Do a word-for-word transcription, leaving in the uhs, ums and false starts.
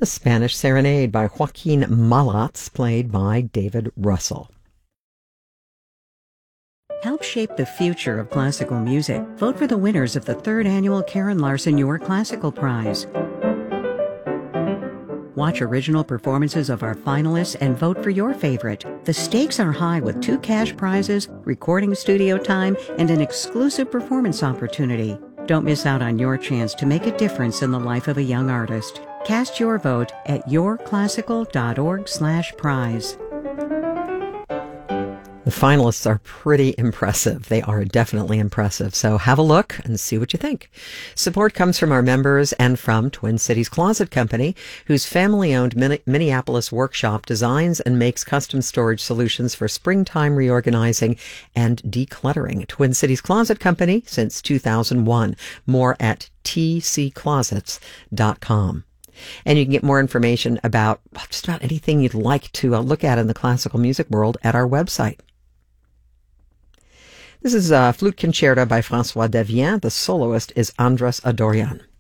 The Spanish Serenade by Joaquin Malats, played by David Russell. Help shape the future of classical music. Vote for the winners of the third annual Karen Larson Your Classical Prize. Watch original performances of our finalists and vote for your favorite. The stakes are high with two cash prizes, recording studio time, and an exclusive performance opportunity. Don't miss out on your chance to make a difference in the life of a young artist. Cast your vote at yourclassical.org slash prize. The finalists are pretty impressive. They are definitely impressive. So have a look and see what you think. Support comes from our members and from Twin Cities Closet Company, whose family-owned Minneapolis workshop designs and makes custom storage solutions for springtime reorganizing and decluttering. Twin Cities Closet Company since two thousand one. More at t c closets dot com. And you can get more information about just about anything you'd like to uh, look at in the classical music world at our website. This is a flute concerto by François Devienne. The soloist is Andras Adorjan.